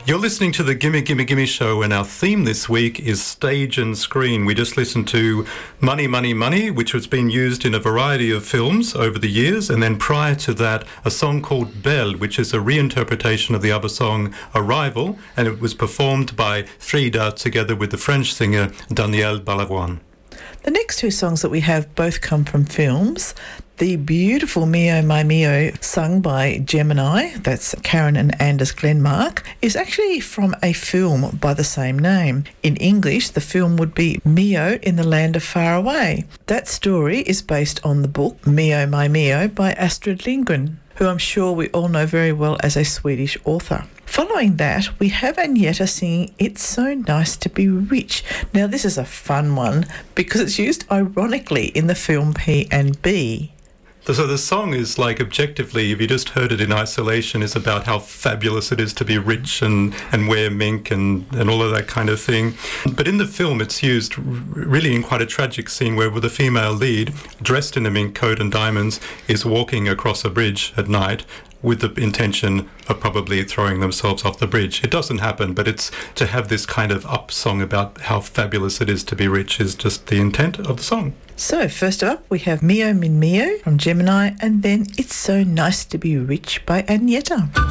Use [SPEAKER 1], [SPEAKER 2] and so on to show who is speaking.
[SPEAKER 1] You're listening to the Gimme Gimme Gimme Show, and our theme this week is stage and screen. We just listened to Money, Money, Money, which has been used in a variety of films over the years, and then prior to that, a song called Belle, which is a reinterpretation of the other song Arrival, and it was performed by Frida together with the French singer Daniel Balavoine.
[SPEAKER 2] The next two songs that we have both come from films. The beautiful Mio My Mio, sung by Gemini, that's Karen and Anders Glenmark, is actually from a film by the same name. In English, the film would be Mio in the Land of Far Away. That story is based on the book Mio My Mio by Astrid Lindgren, who I'm sure we all know very well as a Swedish author. Following that, we have Agneta singing It's So Nice to Be Rich. Now, this is a fun one because it's used ironically in the film P&B.
[SPEAKER 1] So the song is like, objectively, if you just heard it in isolation, is about how fabulous it is to be rich and wear mink and all of that kind of thing. But in the film, it's used really in quite a tragic scene where the female lead, dressed in a mink coat and diamonds, is walking across a bridge at night with the intention of probably throwing themselves off the bridge. It doesn't happen, but it's to have this kind of up song about how fabulous it is to be rich is just the intent of the song.
[SPEAKER 2] So, first up, we have Mio Min Mio from Gemini, and then It's So Nice to Be Rich by Agneta.